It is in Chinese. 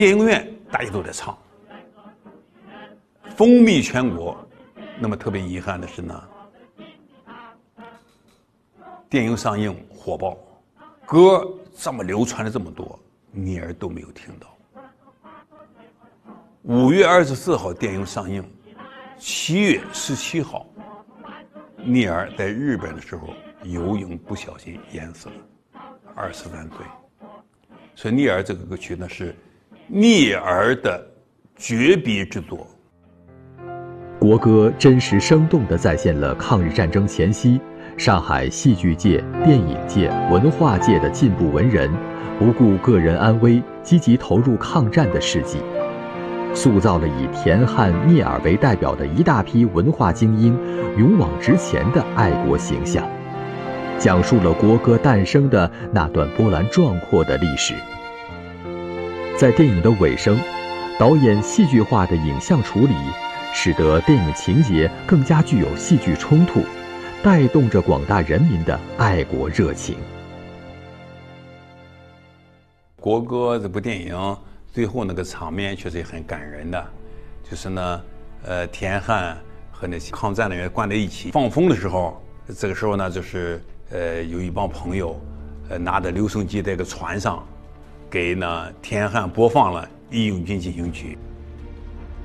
电影院大家都在唱，风靡全国。那么特别遗憾的是呢，电影上映火爆，歌这么流传了这么多，你儿都没有听到。5月24号电影上映，7月17号，聂耳在日本的时候游泳不小心淹死了，23岁。所以聂耳这个歌曲呢是聂耳的绝笔之作。 国歌真实生动地再现了抗日战争前夕上海戏剧界、电影界、文化界的进步文人不顾个人安危，积极投入抗战的事迹，塑造了以田汉、聂耳为代表的一大批文化精英勇往直前的爱国形象，讲述了国歌诞生的那段波澜壮阔的历史。在电影的尾声，导演戏剧化的影像处理，使得电影情节更加具有戏剧冲突，带动着广大人民的爱国热情。 国歌这部电影最后那个场面确实也很感人的，就是呢，田汉和那些抗战人员关在一起放风的时候，这个时候呢，就是有一帮朋友，拿着留声机在一个船上，给呢田汉播放了《义勇军进行曲》。